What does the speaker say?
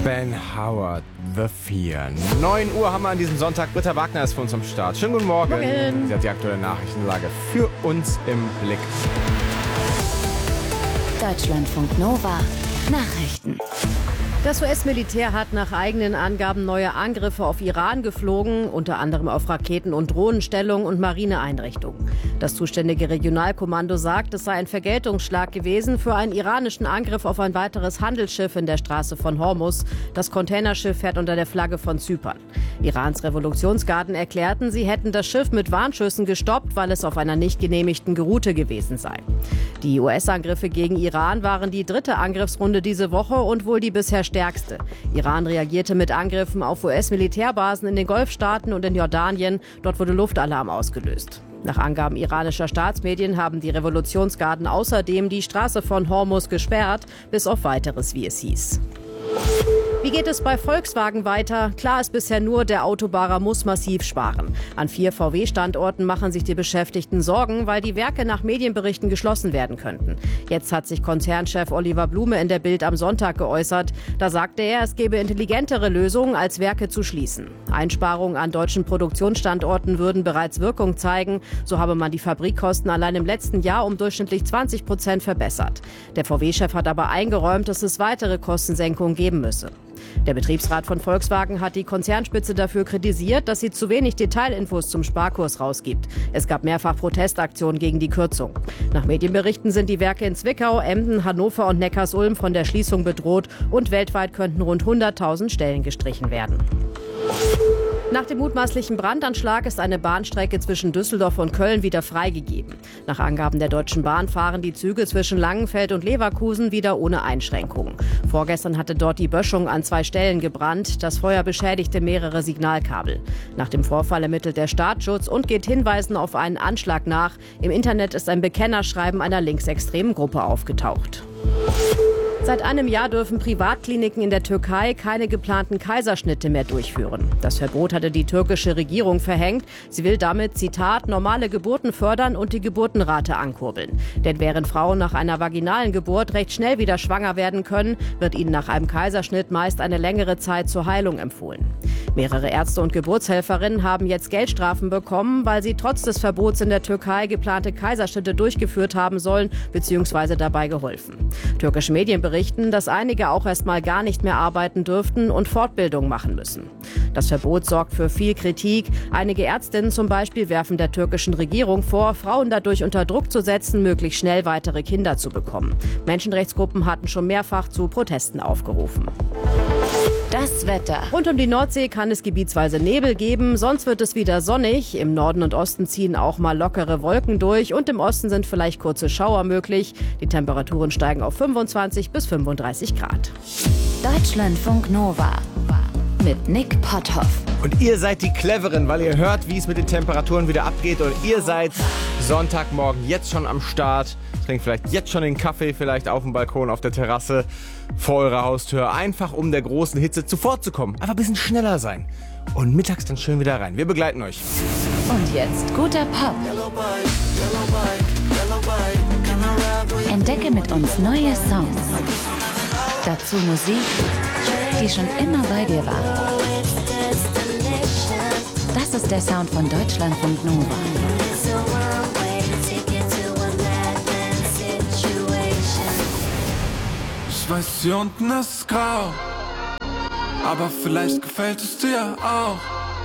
Ben Howard, The Fear. 9 Uhr haben wir an diesem Sonntag. Britta Wagner ist für uns am Start. Schönen guten Morgen. Morgen. Sie hat die aktuelle Nachrichtenlage für uns im Blick. Deutschlandfunk Nova Nachrichten. Das US-Militär hat nach eigenen Angaben neue Angriffe auf Iran geflogen, unter anderem auf Raketen- und Drohnenstellungen und Marineeinrichtungen. Das zuständige Regionalkommando sagt, es sei ein Vergeltungsschlag gewesen für einen iranischen Angriff auf ein weiteres Handelsschiff in der Straße von Hormuz. Das Containerschiff fährt unter der Flagge von Zypern. Irans Revolutionsgarden erklärten, sie hätten das Schiff mit Warnschüssen gestoppt, weil es auf einer nicht genehmigten Route gewesen sei. Die US-Angriffe gegen Iran waren die dritte Angriffsrunde diese Woche und wohl die bisher stärkste. Iran reagierte mit Angriffen auf US-Militärbasen in den Golfstaaten und in Jordanien. Dort wurde Luftalarm ausgelöst. Nach Angaben iranischer Staatsmedien haben die Revolutionsgarden außerdem die Straße von Hormuz gesperrt, bis auf Weiteres, wie es hieß. Wie geht es bei Volkswagen weiter? Klar ist bisher nur, der Autobauer muss massiv sparen. An 4 VW-Standorten machen sich die Beschäftigten Sorgen, weil die Werke nach Medienberichten geschlossen werden könnten. Jetzt hat sich Konzernchef Oliver Blume in der Bild am Sonntag geäußert. Da sagte er, es gebe intelligentere Lösungen, als Werke zu schließen. Einsparungen an deutschen Produktionsstandorten würden bereits Wirkung zeigen. So habe man die Fabrikkosten allein im letzten Jahr um durchschnittlich 20% verbessert. Der VW-Chef hat aber eingeräumt, dass es weitere Kostensenkungen geben müsse. Der Betriebsrat von Volkswagen hat die Konzernspitze dafür kritisiert, dass sie zu wenig Detailinfos zum Sparkurs rausgibt. Es gab mehrfach Protestaktionen gegen die Kürzung. Nach Medienberichten sind die Werke in Zwickau, Emden, Hannover und Neckarsulm von der Schließung bedroht und weltweit könnten rund 100.000 Stellen gestrichen werden. Nach dem mutmaßlichen Brandanschlag ist eine Bahnstrecke zwischen Düsseldorf und Köln wieder freigegeben. Nach Angaben der Deutschen Bahn fahren die Züge zwischen Langenfeld und Leverkusen wieder ohne Einschränkungen. Vorgestern hatte dort die Böschung an 2 Stellen gebrannt. Das Feuer beschädigte mehrere Signalkabel. Nach dem Vorfall ermittelt der Staatsschutz und geht Hinweisen auf einen Anschlag nach. Im Internet ist ein Bekennerschreiben einer linksextremen Gruppe aufgetaucht. Seit einem Jahr dürfen Privatkliniken in der Türkei keine geplanten Kaiserschnitte mehr durchführen. Das Verbot hatte die türkische Regierung verhängt. Sie will damit, Zitat, normale Geburten fördern und die Geburtenrate ankurbeln. Denn während Frauen nach einer vaginalen Geburt recht schnell wieder schwanger werden können, wird ihnen nach einem Kaiserschnitt meist eine längere Zeit zur Heilung empfohlen. Mehrere Ärzte und Geburtshelferinnen haben jetzt Geldstrafen bekommen, weil sie trotz des Verbots in der Türkei geplante Kaiserschnitte durchgeführt haben sollen bzw. dabei geholfen. Türkische Medien berichten, dass einige auch erst mal gar nicht mehr arbeiten dürften und Fortbildung machen müssen. Das Verbot sorgt für viel Kritik. Einige Ärztinnen zum Beispiel werfen der türkischen Regierung vor, Frauen dadurch unter Druck zu setzen, möglichst schnell weitere Kinder zu bekommen. Menschenrechtsgruppen hatten schon mehrfach zu Protesten aufgerufen. Das Wetter. Rund um die Nordsee kann es gebietsweise Nebel geben, sonst wird es wieder sonnig. Im Norden und Osten ziehen auch mal lockere Wolken durch und im Osten sind vielleicht kurze Schauer möglich. Die Temperaturen steigen auf 25 bis 35 Grad. Deutschlandfunk Nova mit Nick Potthoff. Und ihr seid die Cleveren, weil ihr hört, wie es mit den Temperaturen wieder abgeht. Und ihr seid Sonntagmorgen jetzt schon am Start. Trinkt vielleicht jetzt schon den Kaffee, vielleicht auf dem Balkon, auf der Terrasse, vor eurer Haustür. Einfach um der großen Hitze zuvorzukommen. Einfach ein bisschen schneller sein. Und mittags dann schön wieder rein. Wir begleiten euch. Und jetzt guter Pop. Entdecke mit uns neue Songs. Dazu Musik, die schon immer bei dir war. Das ist der Sound von Deutschlandfunk Nova. Ich weiß, hier unten ist grau, aber vielleicht gefällt es dir auch.